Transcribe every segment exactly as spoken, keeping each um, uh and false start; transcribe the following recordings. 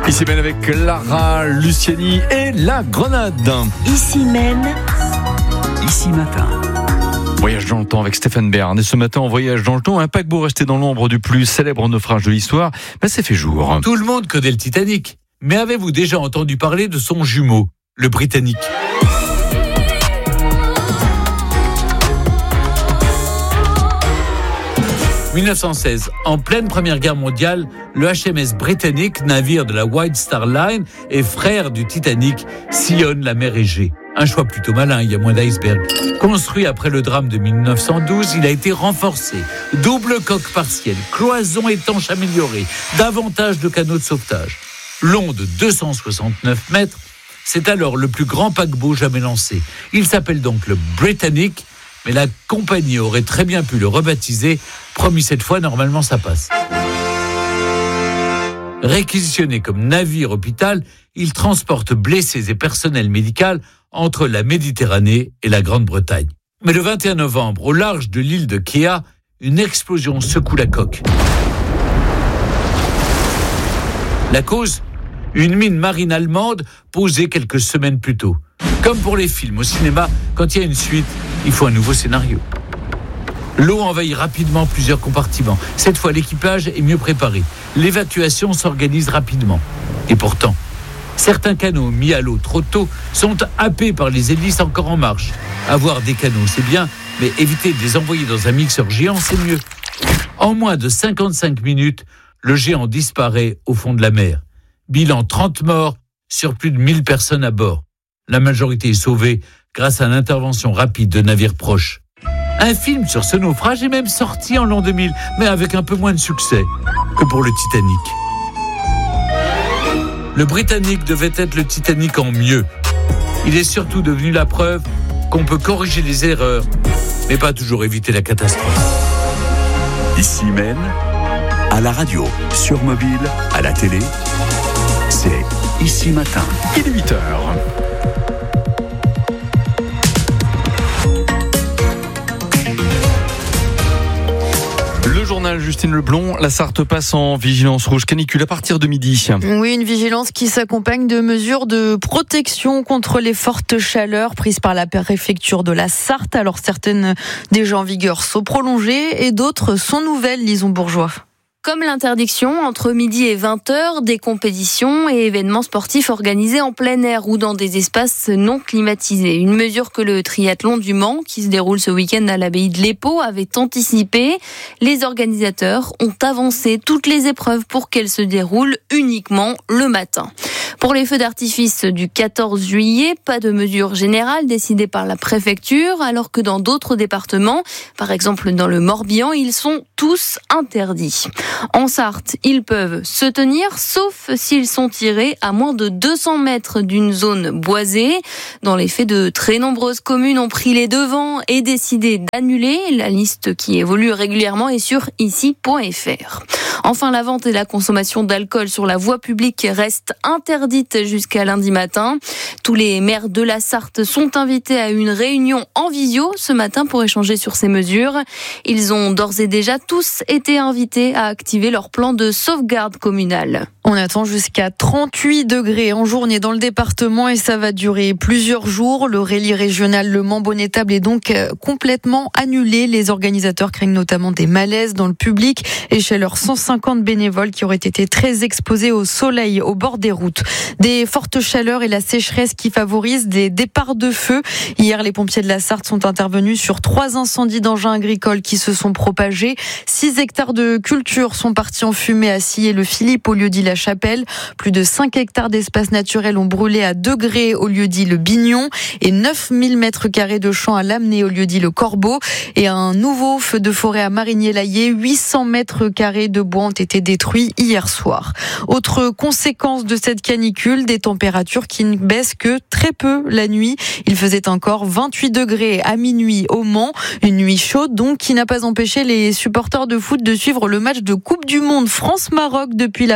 Ici Maine avec Lara Luciani et la Grenade. Ici Maine. Ici Matin. Voyage dans le temps avec Stéphane Bern. Et ce matin, en voyage dans le temps, un paquebot resté dans l'ombre du plus célèbre naufrage de l'histoire, ben, c'est fait jour. Tout le monde connaît le Titanic. Mais avez-vous déjà entendu parler de son jumeau, le Britannic ? dix-neuf cent seize, en pleine Première Guerre mondiale, le H M S Britannic, navire de la White Star Line et frère du Titanic, sillonne la mer Égée. Un choix plutôt malin, il y a moins d'icebergs. Construit après le drame de mille neuf cent douze, il a été renforcé. Double coque partielle, cloison étanche améliorée, davantage de canaux de sauvetage. Long de deux cent soixante-neuf mètres, c'est alors le plus grand paquebot jamais lancé. Il s'appelle donc le Britannic, mais la compagnie aurait très bien pu le rebaptiser. Promis cette fois, normalement ça passe. Réquisitionné comme navire hôpital, il transporte blessés et personnel médical entre la Méditerranée et la Grande-Bretagne. Mais le vingt et un novembre, au large de l'île de Kea, une explosion secoue la coque. La cause ? Une mine marine allemande posée quelques semaines plus tôt. Comme pour les films au cinéma, quand il y a une suite, il faut un nouveau scénario. L'eau envahit rapidement plusieurs compartiments. Cette fois, l'équipage est mieux préparé. L'évacuation s'organise rapidement. Et pourtant, certains canaux mis à l'eau trop tôt sont happés par les hélices encore en marche. Avoir des canaux, c'est bien, mais éviter de les envoyer dans un mixeur géant, c'est mieux. En moins de cinquante-cinq minutes, le géant disparaît au fond de la mer. Bilan trente morts sur plus de mille personnes à bord. La majorité est sauvée grâce à l'intervention rapide de navires proches. Un film sur ce naufrage est même sorti en l'an deux mille, mais avec un peu moins de succès que pour le Titanic. Le Britannic devait être le Titanic en mieux. Il est surtout devenu la preuve qu'on peut corriger les erreurs, mais pas toujours éviter la catastrophe. Ici Maine, à la radio, sur mobile, à la télé, c'est Ici Matin. Il est huit heures. Le journal Justine Leblond, la Sarthe passe en vigilance rouge canicule à partir de midi. Oui, une vigilance qui s'accompagne de mesures de protection contre les fortes chaleurs prises par la préfecture de la Sarthe. Alors certaines déjà en vigueur sont prolongées et d'autres sont nouvelles, Lison Bourgeois. Comme l'interdiction entre midi et vingt heures des compétitions et événements sportifs organisés en plein air ou dans des espaces non climatisés. Une mesure que le triathlon du Mans, qui se déroule ce week-end à l'abbaye de l'Épau, avait anticipé. Les organisateurs ont avancé toutes les épreuves pour qu'elles se déroulent uniquement le matin. Pour les feux d'artifice du quatorze juillet, pas de mesure générale décidée par la préfecture, alors que dans d'autres départements, par exemple dans le Morbihan, ils sont tous interdits. En Sarthe, ils peuvent se tenir, sauf s'ils sont tirés à moins de deux cents mètres d'une zone boisée. Dans les faits, de très nombreuses communes ont pris les devants et décidé d'annuler. La liste qui évolue régulièrement est sur ici point f r. Enfin, la vente et la consommation d'alcool sur la voie publique restent interdites jusqu'à lundi matin. Tous les maires de la Sarthe sont invités à une réunion en visio ce matin pour échanger sur ces mesures. Ils ont d'ores et déjà tous été invités à activer leur plan de sauvegarde communale. On attend jusqu'à trente-huit degrés en journée dans le département et ça va durer plusieurs jours. Le rallye régional Le Mans-Bonnet-Table est donc complètement annulé. Les organisateurs craignent notamment des malaises dans le public et chez leurs cent cinquante bénévoles qui auraient été très exposés au soleil au bord des routes. Des fortes chaleurs et la sécheresse qui favorisent des départs de feu. Hier, les pompiers de la Sarthe sont intervenus sur trois incendies d'engins agricoles qui se sont propagés. Six hectares de culture sont partis en fumée à Sillé-le-Philippe au lieu-dit la Chapelle. Plus de cinq hectares d'espaces naturels ont brûlé à Degré au lieu-dit le Bignon et neuf mille mètres carrés de champs à Lamennais au lieu-dit le Corbeau et un nouveau feu de forêt à Marigné-Laillé. huit cents mètres carrés de bois ont été détruits hier soir. Autre conséquence de cette canicule, des températures qui ne baissent que très peu la nuit. Il faisait encore vingt-huit degrés à minuit au Mans. Une nuit chaude donc qui n'a pas empêché les supporters de foot de suivre le match de Coupe du Monde France-Maroc depuis la fan zone.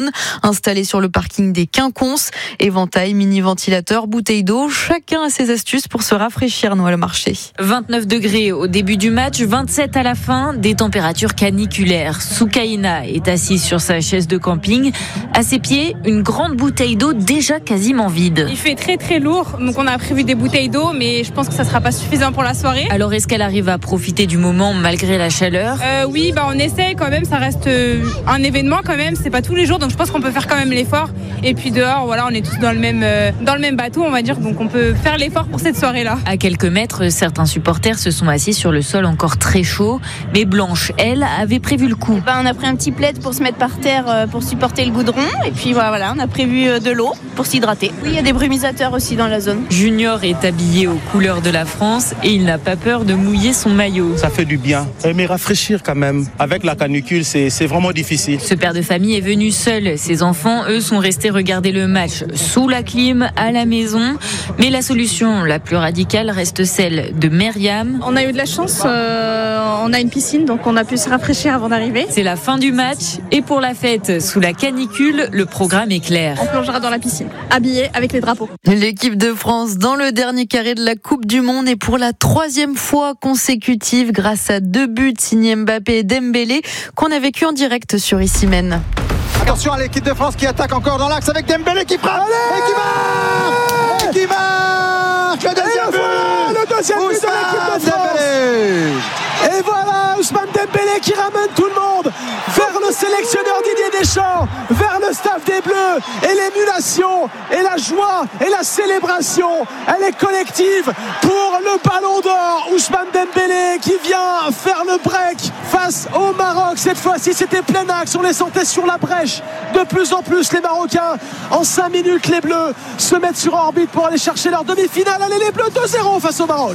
zone, installés sur le parking des Quinconces. Éventail, mini-ventilateur, bouteilles d'eau, chacun a ses astuces pour se rafraîchir, Noël Marché. vingt-neuf degrés au début du match, vingt-sept à la fin, des températures caniculaires. Soukaina est assise sur sa chaise de camping. À ses pieds, une grande bouteille d'eau déjà quasiment vide. Il fait très très lourd, donc on a prévu des bouteilles d'eau, mais je pense que ça sera pas suffisant pour la soirée. Alors est-ce qu'elle arrive à profiter du moment malgré la chaleur ? euh, Oui, bah on essaie quand même, ça reste un événement quand même, c'est pas tous les jours, donc je pense qu'on peut faire quand même l'effort. Et puis dehors, voilà, on est tous dans le même, euh, dans le même bateau, on va dire, donc on peut faire l'effort pour cette soirée-là. À quelques mètres, certains supporters se sont assis sur le sol encore très chaud, mais Blanche, elle, avait prévu le coup. Ben, on a pris un petit plaid pour se mettre par terre pour supporter le goudron, et puis voilà, on a prévu de l'eau pour s'hydrater. Oui, il y a des brumisateurs aussi dans la zone. Junior est habillé aux couleurs de la France et il n'a pas peur de mouiller son maillot. Ça fait du bien, mais rafraîchir quand même. Avec la canicule, c'est, c'est vraiment difficile. Ce père de famille est venu seul. Ses enfants, eux, sont restés regarder le match sous la clim, à la maison. Mais la solution la plus radicale reste celle de Myriam. On a eu de la chance, euh, on a une piscine, donc on a pu se rafraîchir avant d'arriver. C'est la fin du match et pour la fête, sous la canicule, le programme est clair. On plongera dans la piscine, habillés avec les drapeaux. L'équipe de France dans le dernier carré de la Coupe du Monde et pour la troisième fois consécutive grâce à deux buts signés Mbappé et Dembélé qu'on a vécu en direct sur Ici Même. Attention à l'équipe de France qui attaque encore dans l'axe avec Dembélé qui frappe et qui marque et qui marque le deuxième but, le deuxième but de l'équipe de France. Dembélé. Et voilà Ousmane Dembélé qui ramène tout le monde vers le sélectionneur Didier Deschamps, vers le staff des Bleus, et l'émulation et la joie et la célébration, elle est collective pour le Ballon d'Or. Ousmane Dembélé qui vient faire le break face au Maroc. Cette fois-ci c'était plein axe, on les sentait sur la brèche. De plus en plus les Marocains, en cinq minutes les Bleus se mettent sur orbite pour aller chercher leur demi-finale. Allez les Bleus, deux zéro face au Maroc.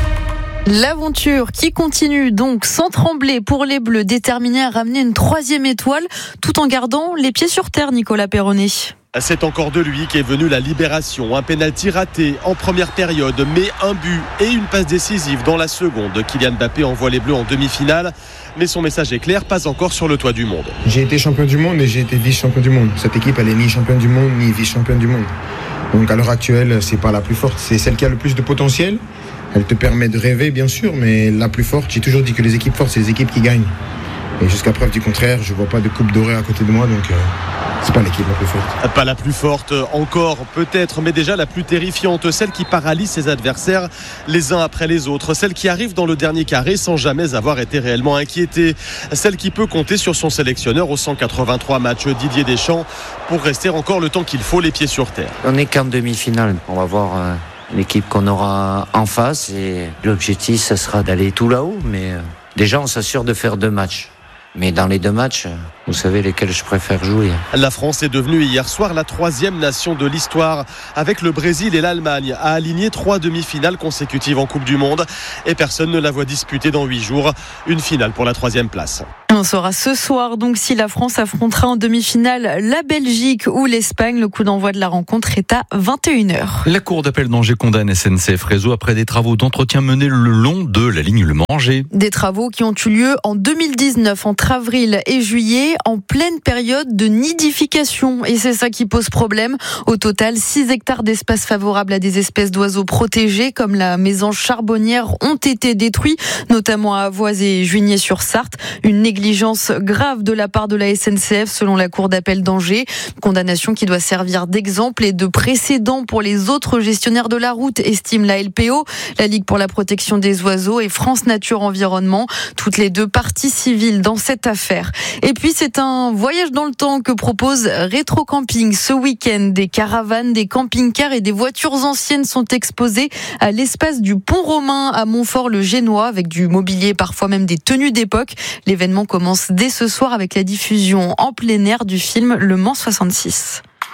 L'aventure qui continue donc sans trembler pour les Bleus, déterminés à ramener une troisième étoile tout en gardant les pieds sur terre, Nicolas Perronnet. C'est encore de lui qui est venu la libération. Un pénalty raté en première période, mais un but et une passe décisive dans la seconde. Kylian Mbappé envoie les Bleus en demi-finale, mais son message est clair, pas encore sur le toit du monde. J'ai été champion du monde et j'ai été vice-champion du monde. Cette équipe, elle est ni championne du monde ni vice-championne du monde. Donc à l'heure actuelle, c'est pas la plus forte, c'est celle qui a le plus de potentiel. Elle te permet de rêver, bien sûr, mais la plus forte, j'ai toujours dit que les équipes fortes, c'est les équipes qui gagnent. Et jusqu'à preuve du contraire, je vois pas de coupe dorée à côté de moi, donc euh, c'est pas l'équipe la plus forte. Pas la plus forte encore, peut-être, mais déjà la plus terrifiante, celle qui paralyse ses adversaires les uns après les autres, celle qui arrive dans le dernier carré sans jamais avoir été réellement inquiétée, celle qui peut compter sur son sélectionneur aux cent quatre-vingt-trois matchs, Didier Deschamps, pour rester encore le temps qu'il faut les pieds sur terre. On n'est qu'en demi-finale, on va voir... Euh... l'équipe qu'on aura en face et l'objectif ça sera d'aller tout là-haut, mais déjà on s'assure de faire deux matchs. Mais dans les deux matchs, vous savez lesquels je préfère jouer. La France est devenue hier soir la troisième nation de l'histoire, avec le Brésil et l'Allemagne, à aligner trois demi-finales consécutives en Coupe du Monde. Et personne ne la voit disputer dans huit jours. Une finale pour la troisième place. On saura ce soir donc si la France affrontera en demi-finale la Belgique ou l'Espagne. Le coup d'envoi de la rencontre est à vingt et une heures. La Cour d'appel d'Angers condamne S N C F Réseau après des travaux d'entretien menés le long de la ligne Le Mans-Angers. Des travaux qui ont eu lieu en deux mille dix-neuf, entre avril et juillet, en pleine période de nidification. Et c'est ça qui pose problème. Au total, six hectares d'espace favorables à des espèces d'oiseaux protégés, comme la mésange charbonnière, ont été détruits, notamment à Avoise et Juigné-sur-Sarthe. Une négligence grave de la part de la S N C F, selon la Cour d'appel d'Angers. Condamnation qui doit servir d'exemple et de précédent pour les autres gestionnaires de la route, estime la L P O, la Ligue pour la protection des oiseaux et France Nature Environnement, toutes les deux parties civiles dans cette affaire. Et puis c'est un voyage dans le temps que propose Rétro Camping ce week-end. Des caravanes, des camping-cars et des voitures anciennes sont exposées à l'espace du Pont Romain à Montfort-le-Génois, avec du mobilier, parfois même des tenues d'époque. L'événement commence dès ce soir avec la diffusion en plein air du film Le Mans soixante-six.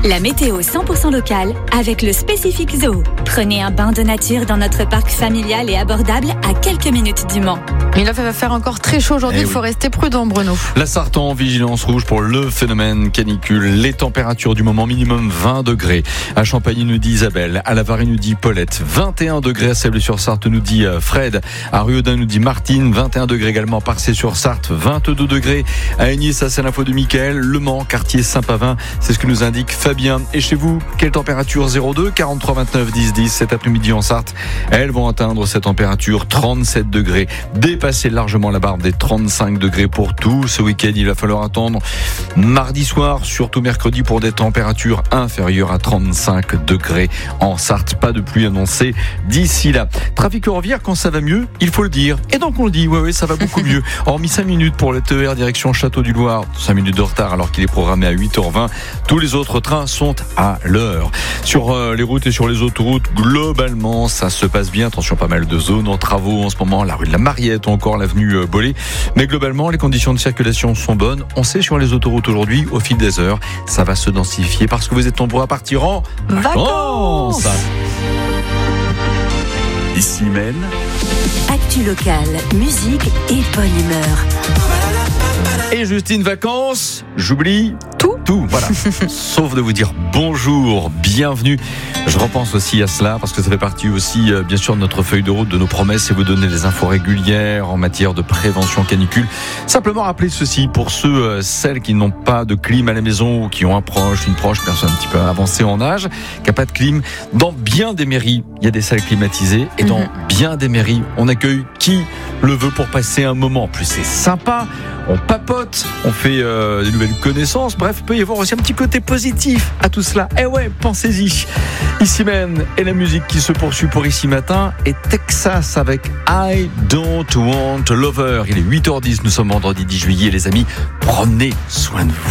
La météo cent pour cent locale avec le Spécifique Zoo. Prenez un bain de nature dans notre parc familial et abordable à quelques minutes du Mans. Il va faire encore très chaud aujourd'hui, Eh il faut oui. rester prudent, Bruno. La Sarthe en vigilance rouge pour le phénomène canicule. Les températures du moment minimum vingt degrés. À Champagny nous dit Isabelle, à La Varenne nous dit Paulette, vingt et un degrés à Sèvres-sur-Sarthe nous dit Fred, à Rueudin nous dit Martine, vingt et un degrés également à Parcé-sur-Sarthe, vingt-deux degrés à Aigny, ça c'est l'info de Mickaël, Le Mans, quartier Saint-Pavin, c'est ce que nous indique Fabien. Et chez vous, quelle température? Zéro deux, quarante-trois, vingt-neuf, dix, dix cet après-midi en Sarthe. Elles vont atteindre cette température trente-sept degrés, dépasser largement la barre des trente-cinq degrés pour tout ce week-end. Il va falloir attendre mardi soir, surtout mercredi, pour des températures inférieures à trente-cinq degrés en Sarthe. Pas de pluie annoncée d'ici là. Trafic ferroviaire, quand ça va mieux, il faut le dire. Et donc on le dit, ouais, ouais, ça va beaucoup mieux. Hormis cinq minutes pour le T E R direction Château du Loir, cinq minutes de retard alors qu'il est programmé à huit heures vingt. Tous les autres trains sont à l'heure. Sur euh, les routes et sur les autoroutes, globalement, ça se passe bien. Attention, pas mal de zones en travaux en ce moment, la rue de la Mariette ou encore l'avenue euh, Bollé. Mais globalement, les conditions de circulation sont bonnes. On sait sur les autoroutes aujourd'hui, au fil des heures, ça va se densifier parce que vous êtes nombreux à partir en vacances. Ici Maine, Actu locale, musique et bonne humeur. Et Justine, vacances, j'oublie tout, tout, voilà. Sauf de vous dire bonjour, bienvenue. Je repense aussi à cela parce que ça fait partie aussi, euh, bien sûr, de notre feuille de route, de nos promesses, et vous donner des infos régulières en matière de prévention canicule. Simplement rappeler ceci pour ceux, euh, celles qui n'ont pas de clim à la maison ou qui ont un proche, une proche, personne un petit peu avancée en âge, qui n'a pas de clim. Dans bien des mairies, il y a des salles climatisées et dans mm-hmm. bien des mairies, on accueille qui le veut pour passer un moment. En plus, c'est sympa. On papote, on fait euh, des nouvelles connaissances. Bref, il peut y avoir aussi un petit côté positif à tout cela. Eh ouais, pensez-y. Ici même, et la musique qui se poursuit pour ici matin est Texas avec I Don't Want a Lover. Il est huit heures dix, nous sommes vendredi dix juillet, les amis. Prenez soin de vous.